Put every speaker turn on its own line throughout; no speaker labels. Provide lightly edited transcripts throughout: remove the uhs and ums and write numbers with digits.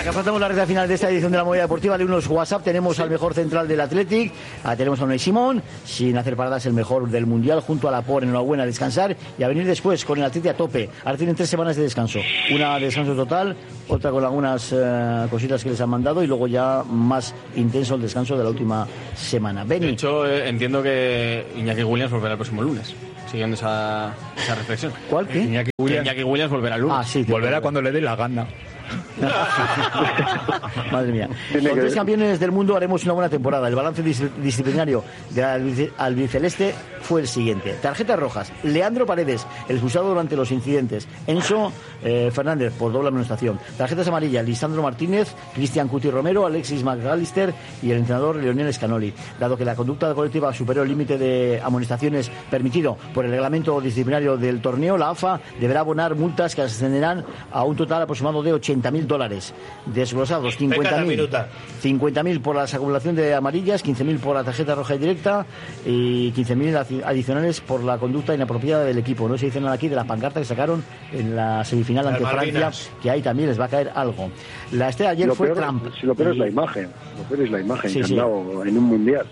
Venga, que afrontamos la recta final de esta edición de la Movida Deportiva. De unos WhatsApp tenemos al mejor central del Athletic, tenemos a Unai Simón, sin hacer paradas el mejor del Mundial, junto a Laporte. Enhorabuena, a descansar y a venir después con el Athletic a tope. Ahora tienen 3 semanas de descanso, una de descanso total, otra con algunas cositas que les han mandado y luego ya más intenso el descanso de la última semana. Beni.
De hecho, entiendo que Iñaki Williams volverá el próximo lunes, siguiendo esa reflexión.
¿Cuál? ¿Qué?
Iñaki Williams volverá el lunes.
Ah, sí,
volverá cuando le dé la gana.
Madre mía. Con 3 campeones del mundo haremos una buena temporada. El balance disciplinario del albiceleste fue el siguiente: tarjetas rojas, Leandro Paredes, el expulsado durante los incidentes; Enzo Fernández, por doble amonestación; tarjetas amarillas, Lisandro Martínez, Cristian Cuti Romero, Alexis McAllister y el entrenador Leonel Scanoli. Dado que la conducta colectiva superó el límite de amonestaciones permitido por el reglamento disciplinario del torneo, la AFA deberá abonar multas que ascenderán a un total aproximado de $80.000, desglosados: 50.000 por la acumulación de amarillas, 15.000 por la tarjeta roja indirecta y 15.000 adicionales por la conducta inapropiada del equipo. No se dice nada aquí de la pancarta que sacaron en la semifinal ante Francia, que ahí también les va a caer algo. La estrella ayer fue Trump.
Si lo peor es la imagen,
sí,
que han dado en un mundial.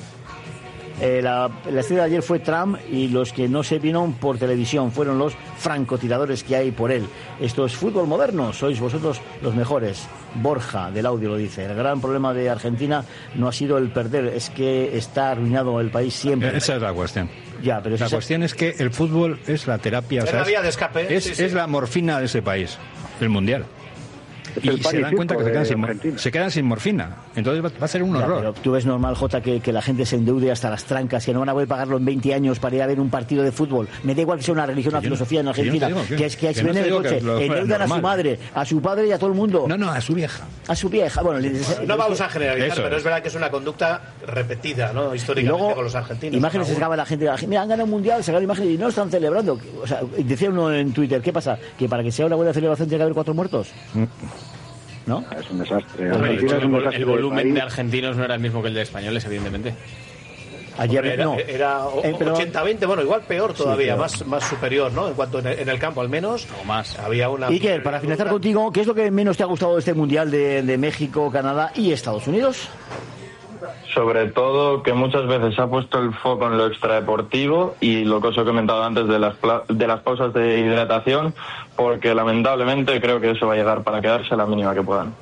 La estrella de ayer fue Trump, y los que no se vieron por televisión fueron los francotiradores que hay por él. Esto es fútbol moderno, sois vosotros los mejores. Borja del Audio lo dice: el gran problema de Argentina no ha sido el perder, es que está arruinado el país siempre.
Esa es la cuestión.
Ya, pero
la cuestión es que el fútbol es la terapia,
es la vía de escape.
Es la morfina de ese país, el mundial. Y se dan cuenta que se quedan sin morfina. Entonces va a ser un horror.
Pero tú ves normal, Jota, que la gente se endeude hasta las trancas, que no van a poder pagarlo en 20 años para ir a ver un partido de fútbol. Me da igual que sea una religión, una filosofía en Argentina, que es que venden el coche, endeudan a su madre, a su padre y a todo el mundo.
No, a su vieja.
A su vieja. Bueno,
no vamos a generalizar, pero es verdad que es una conducta repetida, ¿no? Históricamente luego, con los argentinos.
Imágenes se sacaba la gente, mira, han ganado un mundial, sacaron imágenes y no están celebrando. O sea, decía uno en Twitter: ¿qué pasa? ¿Que para que sea una buena celebración tiene que haber 4 muertos? ¿No?
Es un desastre.
El volumen de argentinos no era el mismo que el de españoles, evidentemente.
Ayer
era 80-20, bueno, igual peor todavía, sí, más superior, ¿no? En cuanto en el campo, al menos.
O más.
Había una.
Iker, para finalizar contigo, ¿qué es lo que menos te ha gustado de este mundial de México, Canadá y Estados Unidos?
Sobre todo que muchas veces se ha puesto el foco en lo extradeportivo y lo que os he comentado antes de las pausas de hidratación, porque lamentablemente creo que eso va a llegar para quedarse a la mínima que puedan.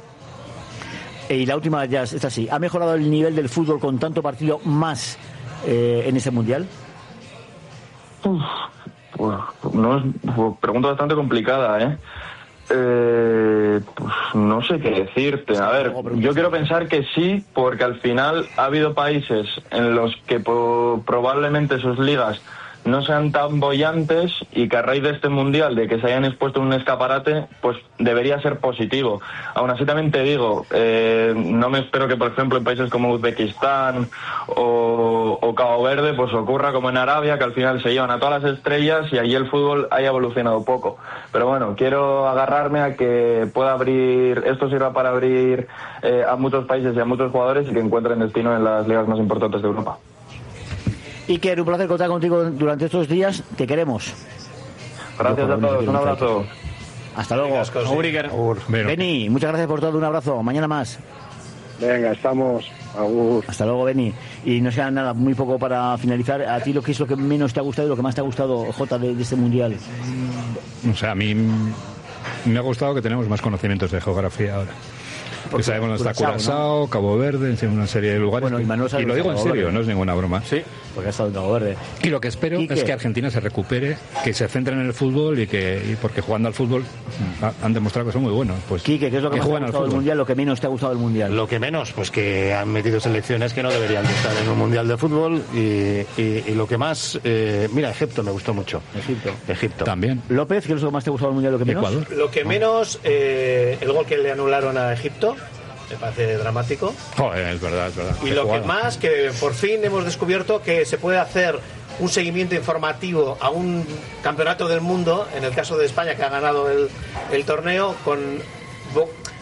Y la última ya es así: ¿ha mejorado el nivel del fútbol con tanto partido más en ese mundial?
Pregunta bastante complicada, pues no sé qué decirte. A ver, yo quiero pensar que sí, porque al final ha habido países en los que probablemente sus ligas no sean tan bollantes y que a raíz de este mundial, de que se hayan expuesto en un escaparate, pues debería ser positivo. Aún así también te digo, no me espero que por ejemplo en países como Uzbekistán o Cabo Verde pues ocurra como en Arabia, que al final se llevan a todas las estrellas y allí el fútbol haya evolucionado poco. Pero bueno, quiero agarrarme a que pueda abrir, esto sirva para abrir a muchos países y a muchos jugadores y que encuentren destino en las ligas más importantes de Europa.
Iker, un placer contar contigo durante estos días. Te queremos.
Gracias a todos. Un abrazo.
Hasta luego. Beni, muchas gracias por todo. Un abrazo. Mañana más.
Venga, estamos. Agur.
Hasta luego, Beni. Y nos queda nada, muy poco para finalizar. ¿A ti lo que es lo que menos te ha gustado y lo que más te ha gustado, Jota, de este mundial?
O sea, a mí me ha gustado que tenemos más conocimientos de geografía ahora. Porque sabemos dónde está Curazao, ¿no? Cabo Verde, una serie de lugares.
Bueno,
y lo digo en serio, no es ninguna broma.
Sí, porque ha estado en Cabo Verde.
Y lo que espero es que Argentina se recupere, que se centren en el fútbol y porque jugando al fútbol han demostrado que son muy buenos. Pues,
Quique, ¿qué es lo que más te ha gustado del mundial? Lo que menos te ha gustado del mundial.
Lo que menos, pues que han metido selecciones que no deberían de estar en un mundial de fútbol. Y lo que más, mira, Egipto me gustó mucho. Egipto
también.
López, ¿qué es lo que más te ha gustado del mundial? Lo que menos.
Ecuador.
Lo que menos, el gol que le anularon a Egipto. Me parece dramático.
Joder, es verdad.
Y lo que más, que por fin hemos descubierto que se puede hacer un seguimiento informativo a un campeonato del mundo, en el caso de España, que ha ganado el torneo, con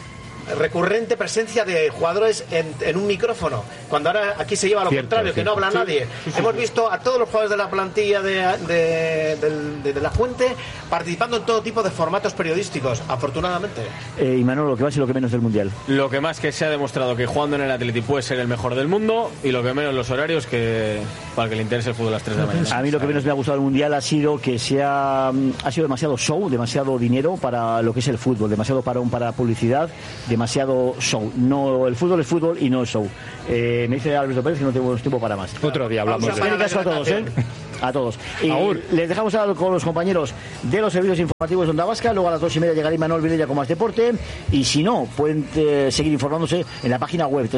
recurrente presencia de jugadores en un micrófono, cuando ahora aquí se lleva lo contrario, que no habla nadie. Hemos visto a todos los jugadores de la plantilla de la Fuente participando en todo tipo de formatos periodísticos, afortunadamente.
Y Manolo, lo que más y lo que menos del Mundial.
Lo que más, que se ha demostrado que jugando en el Atleti puede ser el mejor del mundo, y lo que menos los horarios, que para que le interese el fútbol a las 3 de la mañana.
A mí lo que menos me ha gustado del Mundial ha sido que ha sido demasiado show, demasiado dinero para lo que es el fútbol, demasiado parón para publicidad, demasiado show. No, el fútbol es fútbol y no es show. Me dice Alberto Pérez que no tenemos tiempo para más.
Otro día hablamos de
eso. Caso a todos, a todos. Y les dejamos con los compañeros de los servicios informativos de Onda Vasca. Luego a las 2:30 llegará Imanol Vilella con más deporte. Y si no, pueden seguir informándose en la página web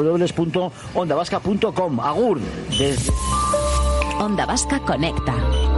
www.ondavasca.com. Agur.
Onda Vasca conecta.